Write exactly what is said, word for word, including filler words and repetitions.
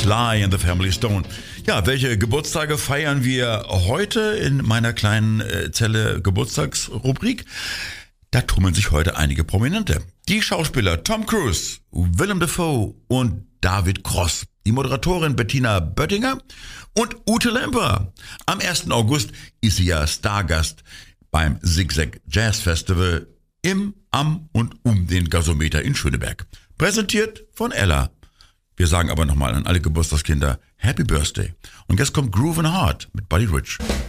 Sly and the Family Stone. Ja, welche Geburtstage feiern wir heute in meiner kleinen äh, Zelle Geburtstagsrubrik? Da tummeln sich heute einige Prominente. Die Schauspieler Tom Cruise, Willem Dafoe und David Cross. Die Moderatorin Bettina Böttinger und Ute Lemper. Am ersten August ist sie ja Stargast beim Zigzag Jazz Festival im, am und um den Gasometer in Schöneberg. Präsentiert von Ella. Wir sagen aber nochmal an alle Geburtstagskinder Happy Birthday. Und jetzt kommt Groovin' Heart mit Buddy Rich.